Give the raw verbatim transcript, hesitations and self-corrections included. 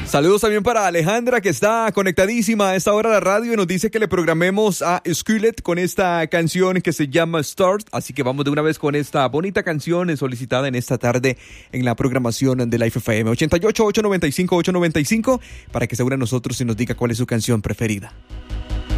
Saludos también para Alejandra, que está conectadísima a esta hora a la radio y nos dice que le programemos a Skillet con esta canción que se llama Start. Así que vamos de una vez con esta bonita canción solicitada en esta tarde en la programación de Life F M. ochenta y ocho, ochocientos noventa y cinco, ochocientos noventa y cinco para que se una a nosotros y nos diga cuál es su canción preferida.